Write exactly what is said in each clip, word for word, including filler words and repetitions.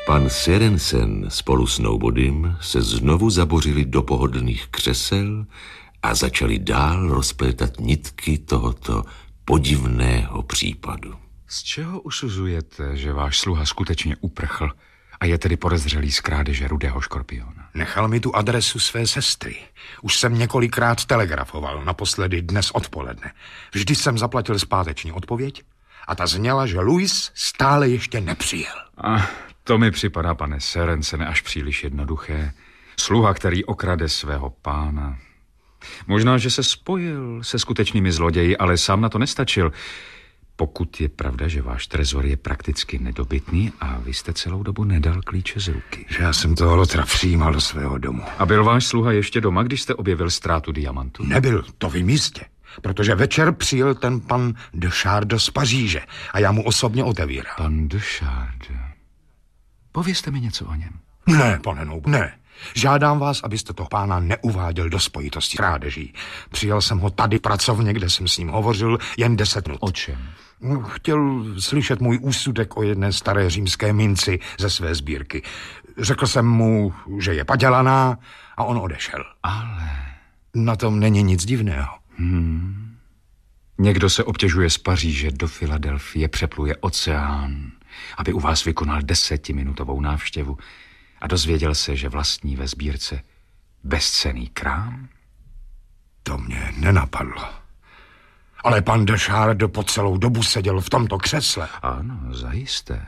Pan Sørensen spolu s Nobodym se znovu zabořili do pohodlných křesel a začali dál rozplétat nitky tohoto podivného případu. Z čeho usuzujete, že váš sluha skutečně uprchl a je tedy podezřelý z krádeže rudého škorpiona? Nechal mi tu adresu své sestry. Už jsem několikrát telegrafoval, naposledy dnes odpoledne. Vždy jsem zaplatil zpáteční odpověď a ta zněla, že Louis stále ještě nepřijel. A to mi připadá, pane Sørensene, až příliš jednoduché. Sluha, který okrade svého pána. Možná, že se spojil se skutečnými zloději, ale sám na to nestačil. Pokud je pravda, že váš trezor je prakticky nedobytný a vy jste celou dobu nedal klíče z ruky. Že já jsem toho lotra přijímal do svého domu. A byl váš sluha ještě doma, když jste objevil ztrátu diamantu? Nebyl, to vím jistě. Protože večer přijel ten pan de Chardin z Paříže a já mu osobně otevíral. Pan de Chardin. Povězte mi něco o něm. Ne, pane Noub, ne. Žádám vás, abyste toho pána neuváděl do spojitosti s krádeží. Přijel jsem ho tady pracovně, kde jsem s ním hovořil jen deset minut. O čem? Chtěl slyšet můj úsudek o jedné staré římské minci ze své sbírky. Řekl jsem mu, že je padělaná a on odešel. Ale... Na tom není nic divného. Hmm. Někdo se obtěžuje z Paříže do Filadelfie, přepluje oceán, aby u vás vykonal desetiminutovou návštěvu a dozvěděl se, že vlastní ve sbírce bezcenný krám? To mě nenapadlo. Ale pan de Chardin po celou dobu seděl v tomto křesle. Ano, zajisté.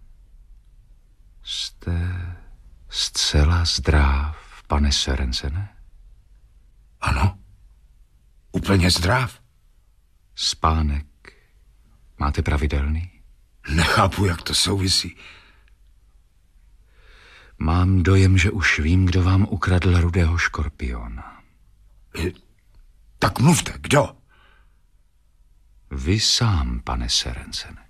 Jste zcela zdráv, pane Sørensene? Ano, úplně zdrav. Spánek máte pravidelný? Nechápu, jak to souvisí. Mám dojem, že už vím, kdo vám ukradl rudého škorpiona. Tak mluvte, kdo? Vy sám, pane Sørensene.